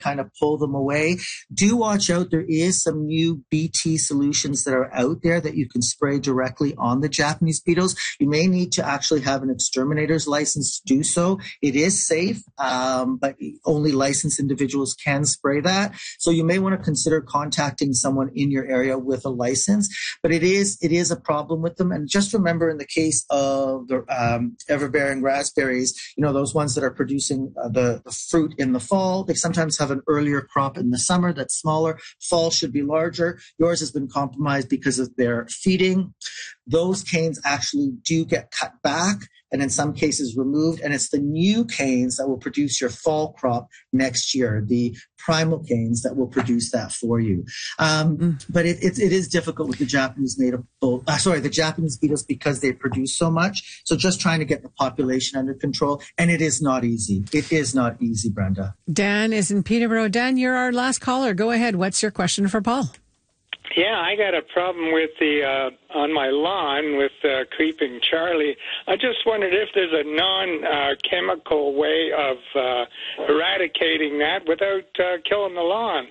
kind of pull them away. Do watch out. There is some new BT solutions that are out there that you can spray directly on the Japanese beetles. You may need to actually have an exterminator's license to do so. It is safe, but only licensed individuals can spray that. So you may want to consider contacting someone in your area with a license, but it is a problem with them. And just remember, in the case of the ever-bearing raspberries, those ones that are producing the fruit in the fall, they sometimes have an earlier crop in the summer that's smaller. Fall should be larger. Yours has been compromised because of their feeding. Those canes actually do get cut back and in some cases removed, and it's the new canes that will produce your fall crop next year, the primal canes that will produce that for you. But it is difficult with the Japanese the Japanese beetles because they produce so much. So just trying to get the population under control, and it is not easy. It is not easy, Brenda. Dan is in Peterborough. Dan, you're our last caller. Go ahead. What's your question for Paul? Yeah, I got a problem with on my lawn with Creeping Charlie. I just wondered if there's a non-chemical way of eradicating that without killing the lawn.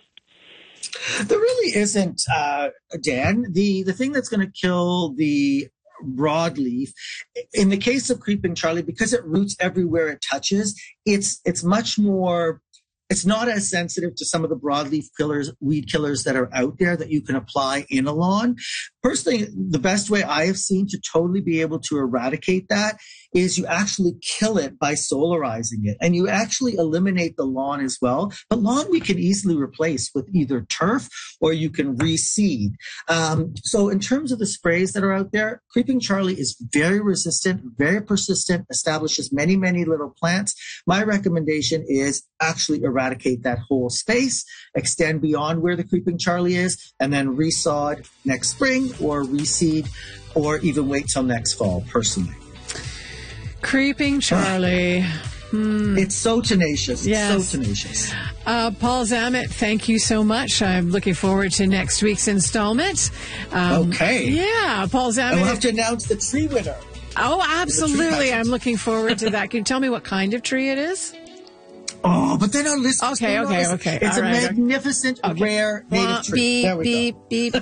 There really isn't, Dan. The thing that's going to kill the broadleaf, in the case of Creeping Charlie, because it roots everywhere it touches, it's much more. It's not as sensitive to some of the broadleaf weed killers that are out there that you can apply in a lawn. Personally, the best way I have seen to totally be able to eradicate that is you actually kill it by solarizing it, and you actually eliminate the lawn as well. But lawn we can easily replace with either turf or you can reseed. So in terms of the sprays that are out there, Creeping Charlie is very resistant, very persistent, establishes many, many little plants. My recommendation is actually eradicate that whole space, extend beyond where the Creeping Charlie is, and then resod next spring or reseed, or even wait till next fall, personally. Creeping Charlie. It's so tenacious. Yes. It's so tenacious. Paul Zammit, thank you so much. I'm looking forward to next week's installment. Okay. Yeah, Paul Zammit. And we'll have to announce the tree winner. Oh, absolutely. I'm looking forward to that. Can you tell me what kind of tree it is? Oh, but then our listeners Okay. It's a magnificent, rare native tree. There we go. Beep.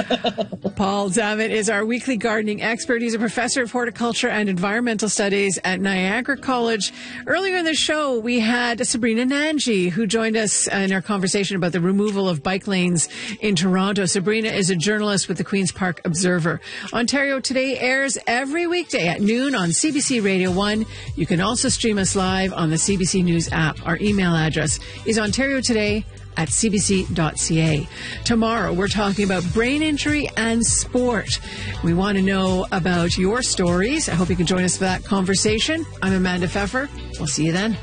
Paul Zammit is our weekly gardening expert. He's a professor of horticulture and environmental studies at Niagara College. Earlier in the show, we had Sabrina Nanji, who joined us in our conversation about the removal of bike lanes in Toronto. Sabrina is a journalist with the Queen's Park Observer. Ontario Today airs every weekday at noon on CBC Radio 1. You can also stream us live on the CBC News app. Our email address is ontariotoday@cbc.ca. Tomorrow, we're talking about brain injury and sport. We want to know about your stories. I hope you can join us for that conversation. I'm Amanda Pfeffer. We'll see you then.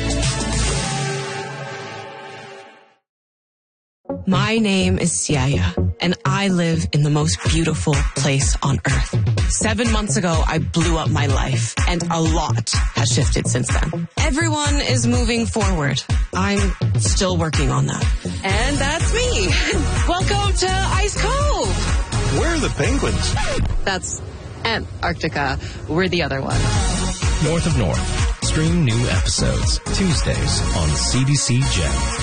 My name is Siaya, and I live in the most beautiful place on earth. 7 months ago, I blew up my life, and a lot has shifted since then. Everyone is moving forward. I'm still working on that. And that's me. Welcome to Ice Cove. Where are the penguins? That's Antarctica. We're the other one. North of North. Stream new episodes Tuesdays on CBC Gem.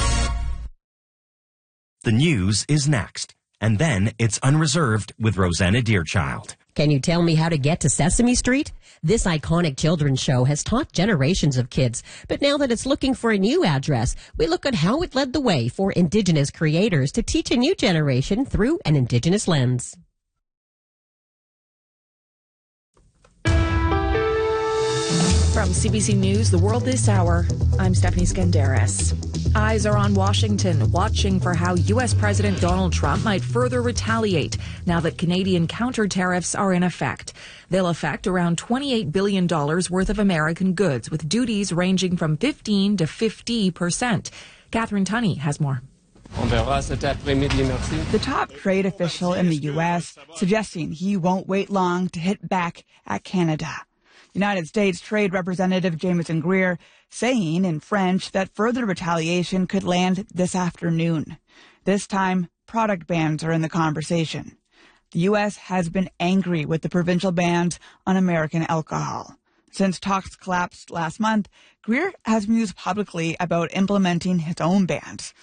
The news is next, and then it's Unreserved with Rosanna Deerchild. Can you tell me how to get to Sesame Street? This iconic children's show has taught generations of kids, but now that it's looking for a new address, we look at how it led the way for Indigenous creators to teach a new generation through an Indigenous lens. From CBC News, The World This Hour, I'm Stephanie Skandaris. Eyes are on Washington, watching for how U.S. President Donald Trump might further retaliate now that Canadian counter tariffs are in effect. They'll affect around $28 billion worth of American goods, with duties ranging from 15 to 50%. Catherine Tunney has more. The top trade official in the U.S. suggesting he won't wait long to hit back at Canada. United States Trade Representative Jameson Greer saying in French that further retaliation could land this afternoon. This time, product bans are in the conversation. The U.S. has been angry with the provincial bans on American alcohol. Since talks collapsed last month, Greer has mused publicly about implementing his own bans.